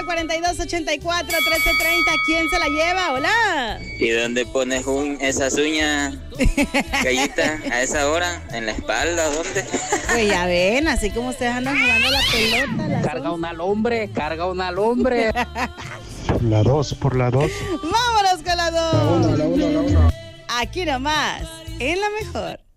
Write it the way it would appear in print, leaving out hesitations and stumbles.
442-84-1330. ¿Quién se la lleva? Hola. ¿Y dónde pones esas uñas, Gallita, a esa hora? ¿En la espalda? ¿Dónde? Pues ya ven, así como ustedes andan jugando la pelota. Carga una lumbre, carga una lumbre. Por la 2, por la 2. Vámonos con la 2. La 1. Aquí nomás, en la mejor.